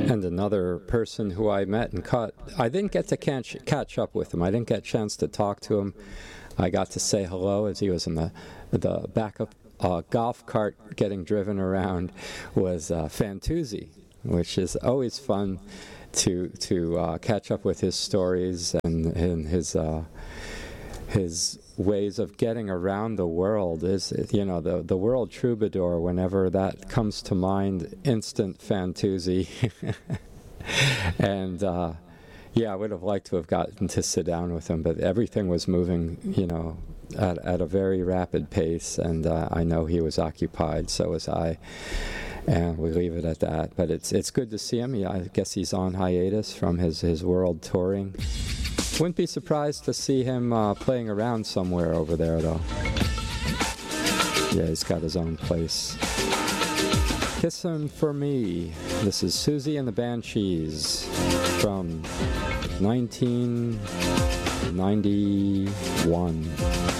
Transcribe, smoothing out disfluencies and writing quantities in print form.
and another person who I met and caught. I didn't get to catch up with him. I didn't get a chance to talk to him. I got to say hello as he was in the back of a golf cart getting driven around was Fantuzzi, which is always fun to catch up with his stories and his ways of getting around the world. Is, you know, the world troubadour, whenever that comes to mind, instant Fantuzzi. And yeah, I would have liked to have gotten to sit down with him, but everything was moving, you know, at a very rapid pace, and I know he was occupied, so was I, and we leave it at that. But it's good to see him. Yeah, I guess he's on hiatus from his world touring. Wouldn't be surprised to see him playing around somewhere over there, though. Yeah, he's got his own place. Kissin' for Me. This is Siouxsie and the Banshees from 1991.